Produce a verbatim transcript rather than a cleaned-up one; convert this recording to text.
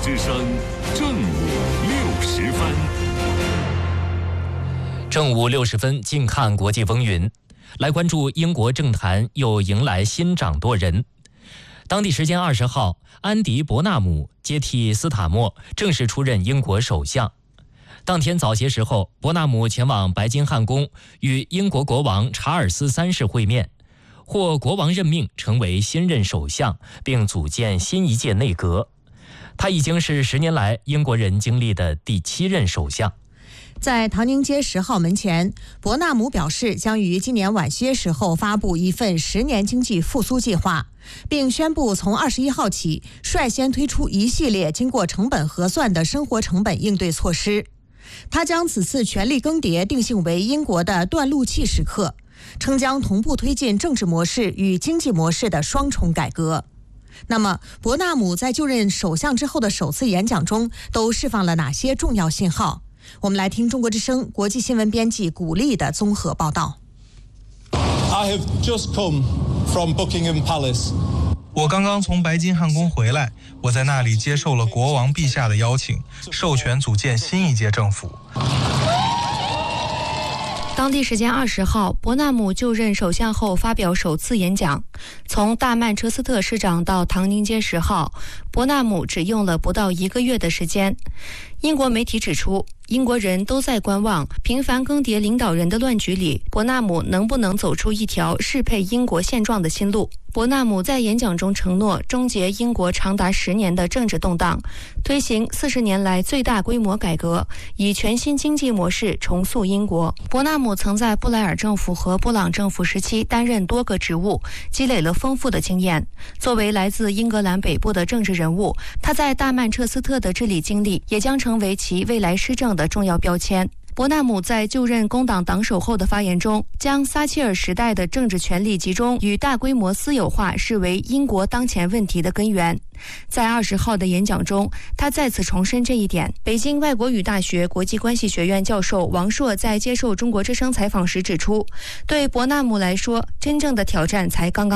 之声正午六时分。 正午六十分，近看国际风云，来关注英国政坛又迎来新掌舵人。当地时间二十号，安迪·伯纳姆接替斯塔默正式出任英国首相。当天早些时候，伯纳姆前往白金汉宫与英国国王查尔斯三世会面，获国王任命成为新任首相，并组建新一届内阁。他已经是十年来英国人经历的第七任首相。 在唐宁街十号门前，伯纳姆表示将于今年晚些时候发布一份十年经济复苏计划，并宣布从二十一号起率先推出一系列经过成本核算的生活成本应对措施。他将此次权力更迭定性为英国的断路器时刻，称将同步推进政治模式与经济模式的双重改革。那么，伯纳姆在就任首相之后的首次演讲中都释放了哪些重要信号？我们来听中国之声国际新闻编辑古丽的综合报道。 I have just come from Buckingham Palace. 我刚刚从白金汉宫回来，我在那里接受了国王陛下的邀请，授权组建新一届政府。 当地时间二十号，伯纳姆就任首相后发表首次演讲。从大曼彻斯特市长到唐宁街十号，伯纳姆只用了不到一个月的时间。英国媒体指出，英国人都在观望频繁更迭领导人的乱局里，伯纳姆能不能走出一条适配英国现状的新路。伯纳姆在演讲中承诺终结英国长达十年的政治动荡，推行四十年来最大规模改革，以全新经济模式重塑英国。伯纳姆曾在布莱尔政府和布朗政府时期担任多个职务，积累了丰富的经验。作为来自英格兰北部的政治人物，他在大曼彻斯特的治理经历也将成为其未来施政的重要标签。伯纳姆在就任工党党首后的发言中，将撒切尔时代的政治权力集中与大规模私有化视为英国当前问题的根源。在二十号的演讲中，他再次重申这一点。北京外国语大学国际关系学院教授王硕在接受中国之声采访时指出，对伯纳姆来说，真正的挑战才刚刚